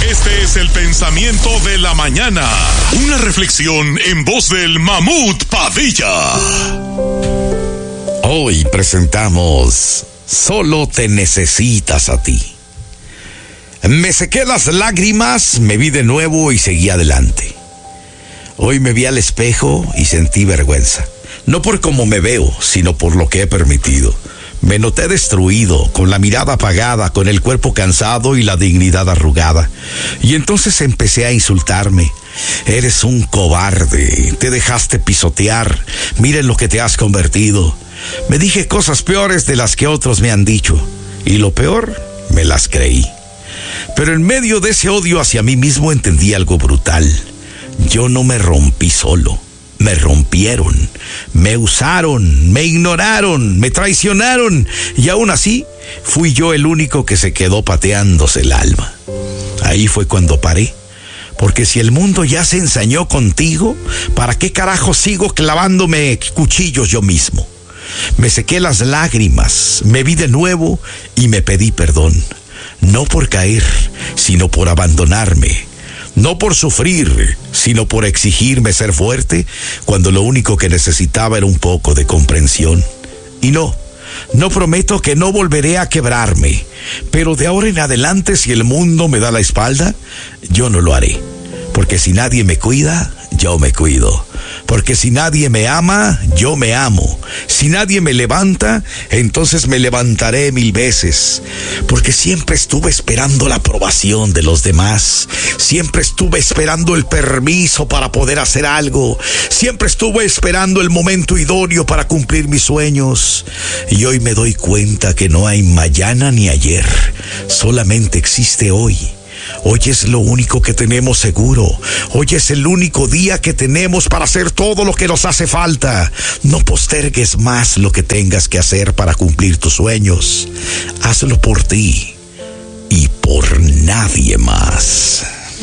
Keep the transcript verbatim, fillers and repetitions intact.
Este es el pensamiento de la mañana. Una reflexión en voz del Mamut Padilla. Hoy presentamos Solo te necesitas a ti. Me sequé las lágrimas, me vi de nuevo y seguí adelante. Hoy me vi al espejo y sentí vergüenza. No por cómo me veo, sino por lo que he permitido. Me noté destruido, con la mirada apagada, con el cuerpo cansado y la dignidad arrugada. Y entonces empecé a insultarme. Eres un cobarde, te dejaste pisotear, miren lo que te has convertido. Me dije cosas peores de las que otros me han dicho. Y lo peor, me las creí. Pero en medio de ese odio hacia mí mismo entendí algo brutal. Yo no me rompí solo. Me rompieron, me usaron, me ignoraron, me traicionaron y aún así fui yo el único que se quedó pateándose el alma. Ahí fue cuando paré, porque si el mundo ya se ensañó contigo, ¿para qué carajo sigo clavándome cuchillos yo mismo? Me sequé las lágrimas, me vi de nuevo y me pedí perdón, no por caer, sino por abandonarme. No por sufrir, sino por exigirme ser fuerte, cuando lo único que necesitaba era un poco de comprensión. Y no, no prometo que no volveré a quebrarme, pero de ahora en adelante, si el mundo me da la espalda, yo no lo haré. Porque si nadie me cuida, yo me cuido. Porque si nadie me ama, yo me amo. Si nadie me levanta, entonces me levantaré mil veces. Porque siempre estuve esperando la aprobación de los demás. Siempre estuve esperando el permiso para poder hacer algo. Siempre estuve esperando el momento idóneo para cumplir mis sueños. Y hoy me doy cuenta que no hay mañana ni ayer. Solamente existe hoy. Hoy es lo único que tenemos seguro. Hoy es el único día que tenemos para hacer todo lo que nos hace falta. No postergues más lo que tengas que hacer para cumplir tus sueños. Hazlo por ti y por nadie más.